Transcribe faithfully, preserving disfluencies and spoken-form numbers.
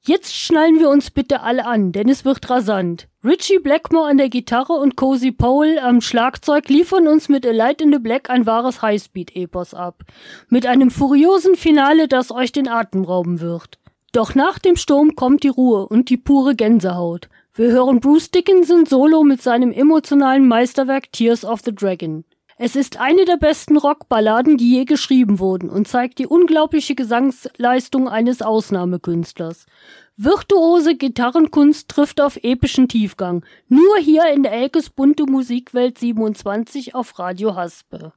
Jetzt schnallen wir uns bitte alle an, denn es wird rasant. Ritchie Blackmore an der Gitarre und Cozy Powell am Schlagzeug liefern uns mit A Light in the Black ein wahres Highspeed-Epos ab. Mit einem furiosen Finale, das euch den Atem rauben wird. Doch nach dem Sturm kommt die Ruhe und die pure Gänsehaut. Wir hören Bruce Dickinson solo mit seinem emotionalen Meisterwerk Tears of the Dragon. Es ist eine der besten Rockballaden, die je geschrieben wurden und zeigt die unglaubliche Gesangsleistung eines Ausnahmekünstlers. Virtuose Gitarrenkunst trifft auf epischen Tiefgang. Nur hier in Elkes bunte Musikwelt siebenundzwanzig auf Radio Haspe.